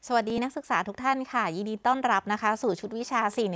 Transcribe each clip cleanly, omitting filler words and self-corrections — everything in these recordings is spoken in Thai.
สวัสดีนักศึกษาทุกท่านค่ะยินดีต้อนรับนะคะสู่ชุดวิชา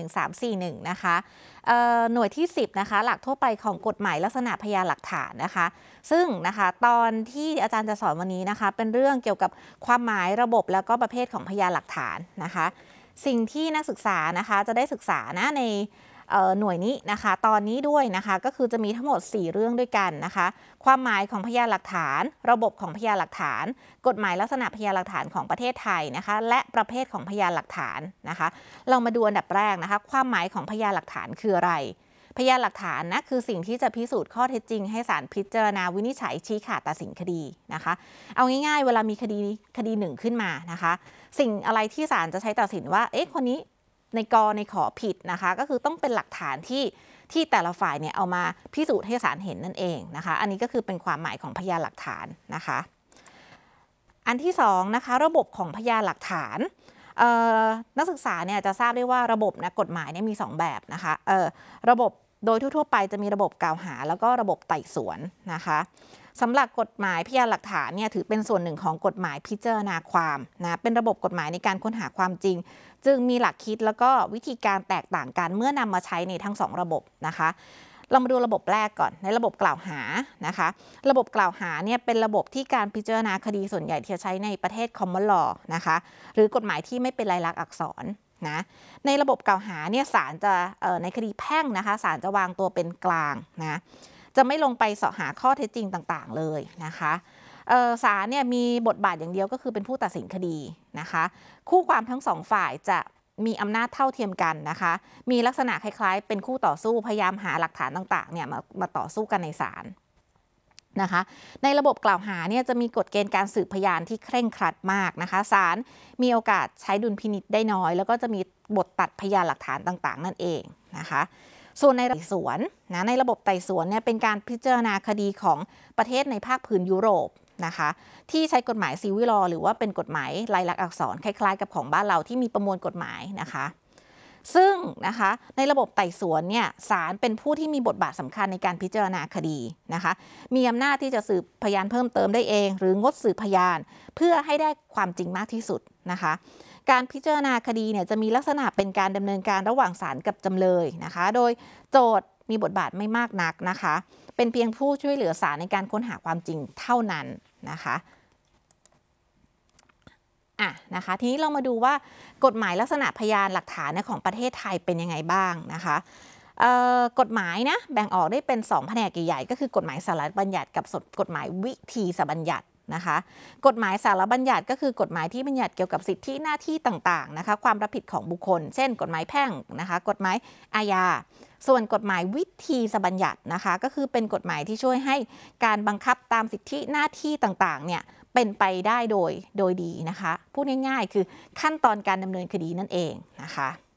41341 นะคะหน่วยที่ 10 นะคะหลักทั่วไปของกฎหมายลักษณะพยานหลักฐานนะคะซึ่งนะคะตอนที่อาจารย์จะสอนวันนี้นะคะเป็นเรื่องเกี่ยวกับความหมายระบบแล้วก็ประเภทของพยานหลักฐานนะคะสิ่งที่นักศึกษานะคะจะได้ศึกษานะในหน่วยนี้นะคะตอนนี้ด้วยนะคะก็คือจะมีทั้งหมด 4 เรื่องด้วยกันนะคะความหมายของพยานหลักฐานระบบของพยานหลักฐานกฎหมายลักษณะพยานหลักฐานของประเทศไทยนะคะและประเภทของพยานหลักฐานนะคะเรามาดูอันดับแรกนะคะความหมายของพยานหลักฐานคืออะไรพยานหลักฐานนะคือสิ่งที่จะพิสูจน์ข้อเท็จจริงให้ศาลพิจารณาวินิจฉัยชี้ขาดตัดสินคดีนะคะเอาง่ายๆเวลามีคดีหนึ่งขึ้นมานะคะสิ่งอะไรที่ศาลจะใช้ตัดสินว่าคนนี้ในขอผิดนะคะก็คือต้องเป็นหลักฐานที่แต่ละฝ่ายเนี่ยเอามาพิสูจน์ให้ศาลเห็นนั่นเองนะคะอันนี้ก็คือเป็นความหมายของพยานหลักฐานนะคะอันที่2นะคะระบบของพยานหลักฐานนักศึกษาเนี่ยจะทราบได้ว่าระบบนะกฎหมายเนี่ยมี2แบบนะคะระบบโดยทั่วๆไปจะมีระบบกล่าวหาแล้วก็ระบบไต่สวนนะคะสำหรับกฎหมายพยานหลักฐานเนี่ยถือเป็นส่วนหนึ่งของกฎหมายพิจารณาความนะเป็นระบบกฎหมายในการค้นหาความจริงจึงมีหลักคิดแล้วก็วิธีการแตกต่างกันเมื่อนำมาใช้ในทั้ง2ระบบนะคะเรามาดูระบบแรกก่อนในระบบกล่าวหานะคะระบบกล่าวหาเนี่ยเป็นระบบที่การพิจารณาคดีส่วนใหญ่ที่จะใช้ในประเทศ common law นะคะหรือกฎหมายที่ไม่เป็นลายลักษณ์อักษรนะในระบบกล่าวหาเนี่ยศาลจะในคดีแพ่งนะคะศาลจะวางตัวเป็นกลางนะจะไม่ลงไปเสาะหาข้อเท็จจริงต่างๆเลยนะคะศาลเนี่ยมีบทบาทอย่างเดียวก็คือเป็นผู้ตัดสินคดีนะคะคู่ความทั้งสองฝ่ายจะมีอำนาจเท่าเทียมกันนะคะมีลักษณะคล้ายๆเป็นคู่ต่อสู้พยายามหาหลักฐานต่างๆเนี่ยมาต่อสู้กันในศาลนะคะในระบบกล่าวหาเนี่ยจะมีกฎเกณฑ์การสืบพยานที่เคร่งครัดมากนะคะศาลมีโอกาสใช้ดุลพินิจได้น้อยแล้วก็จะมีบทตัดพยานหลักฐานต่างๆนั่นเองนะคะส่วนในไต่สวนนะในระบบไต่สวนเนี่ยเป็นการพิจารณาคดีของประเทศในภาคพื้นยุโรปนะคะที่ใช้กฎหมายซิวิลลอหรือว่าเป็นกฎหมายลายลักษณ์อักษรคล้ายๆกับของบ้านเราที่มีประมวลกฎหมายนะคะซึ่งนะคะในระบบไต่สวนเนี่ยศาลเป็นผู้ที่มีบทบาทสำคัญในการพิจารณาคดีนะคะมีอำนาจที่จะสืบพยานเพิ่มเติมได้เองหรืองดสืบพยานเพื่อให้ได้ความจริงมากที่สุดนะคะการพิจารณาคดีเนี่ยจะมีลักษณะเป็นการดำเนินการระหว่างศาลกับจำเลยนะคะโดยโจทย์มีบทบาทไม่มากนักนะคะเป็นเพียงผู้ช่วยเหลือศาลในการค้นหาความจริงเท่านั้นนะคะนะคะทีนี้เรามาดูว่ากฎหมายลักษณะพยานหลักฐานของประเทศไทยเป็นยังไงบ้างนะคะกฎหมายนะแบ่งออกได้เป็น2แผนกใหญ่ๆก็คือกฎหมายสาระบัญญัติกับกฎหมายวิธีบัญญัตินะคะกฎหมายสาระบัญญัติก็คือกฎหมายที่บัญญัติเกี่ยวกับสิทธิหน้าที่ต่างๆนะคะความรับผิดของบุคคลเช่นกฎหมายแพ่งนะคะกฎหมายอาญาส่วนกฎหมายวิธีบัญญัตินะคะก็คือเป็นกฎหมายที่ช่วยให้การบังคับตามสิทธิหน้าที่ต่างๆเนี่ยเป็นไปได้โดยดีนะคะพูดง่ายๆคือขั้นตอนการดำเนินคดีนั่นเองนะคะ